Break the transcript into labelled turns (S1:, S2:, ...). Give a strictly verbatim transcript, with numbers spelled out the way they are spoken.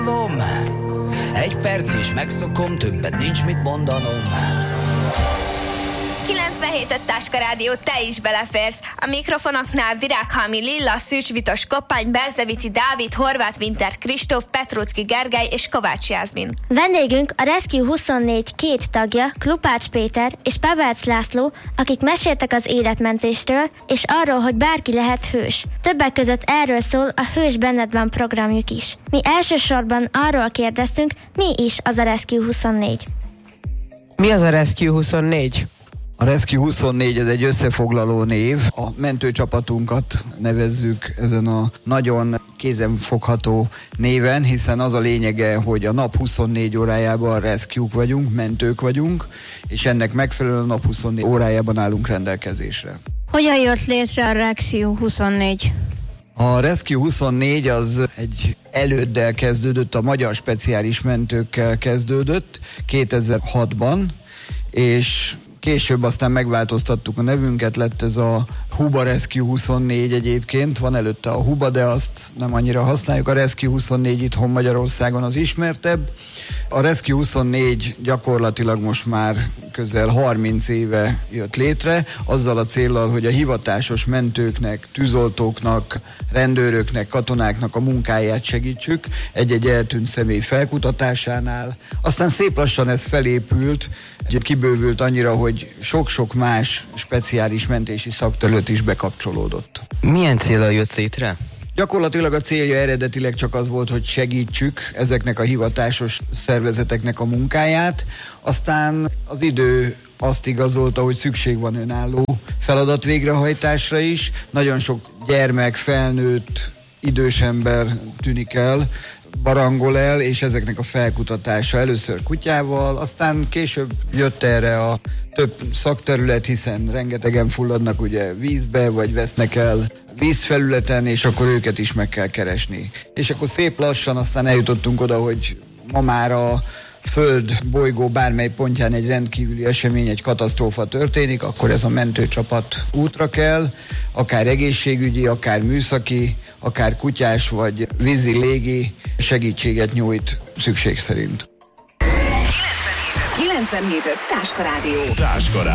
S1: Egy perc és megszokom, többet nincs mit mondanom.
S2: kilencvenhét Táska Rádió, te is beleférsz. A mikrofonoknál Virághalmi Lilla, Szűcs Vitos Koppány, Berzevici Dávid, Horváth Winter Kristóf, Petrucki Gergely és Kovács Jászmin.
S3: Vendégünk a Rescue huszonnégy két tagja, Klupács Péter és Pabelc László, akik meséltek az életmentésről, és arról, hogy bárki lehet hős. Többek között erről szól a Hős Benned Van programjuk is. Mi elsősorban arról kérdeztünk, mi is az a Rescue huszonnégy.
S4: Mi az a Rescue huszonnégy?
S5: A Rescue huszonnégy ez egy összefoglaló név. A mentőcsapatunkat nevezzük ezen a nagyon kézenfogható néven, hiszen az a lényege, hogy a nap huszonnégy órájában rescue-k vagyunk, mentők vagyunk, és ennek megfelelően a nap huszonnégy órájában állunk rendelkezésre.
S6: Hogyan jött létre a Rescue huszonnégy?
S5: A Rescue huszonnégy az egy előddel kezdődött, a magyar speciális mentőkkel kezdődött kétezer-hatban, és később aztán megváltoztattuk a nevünket, lett ez a Huba Rescue huszonnégy egyébként, van előtte a Huba, de azt nem annyira használjuk, a Rescue huszonnégy itthon Magyarországon az ismertebb. A Rescue huszonnégy gyakorlatilag most már közel harminc éve jött létre, azzal a céllal, hogy a hivatásos mentőknek, tűzoltóknak, rendőröknek, katonáknak a munkáját segítsük egy-egy eltűnt személy felkutatásánál. Aztán szép lassan ez felépült, kibővült annyira, hogy sok-sok más speciális mentési szakterület is bekapcsolódott.
S4: Milyen céllal jött létre?
S5: Gyakorlatilag a célja eredetileg csak az volt, hogy segítsük ezeknek a hivatásos szervezeteknek a munkáját, aztán az idő azt igazolta, hogy szükség van önálló feladat végrehajtásra is. Nagyon sok gyermek, felnőtt, idős ember tűnik el, barangol el, és ezeknek a felkutatása először kutyával, aztán később jött erre a több szakterület, hiszen rengetegen fulladnak ugye vízbe, vagy vesznek el vízfelületen, és akkor őket is meg kell keresni. És akkor szép lassan aztán eljutottunk oda, hogy ma már a Föld bolygó bármely pontján egy rendkívüli esemény, egy katasztrófa történik, akkor ez a mentőcsapat útra kell, akár egészségügyi, akár műszaki, akár kutyás vagy vízi, légi segítséget nyújt szükség szerint.
S7: kilencvenhét öt Táska Rádió.
S8: Táska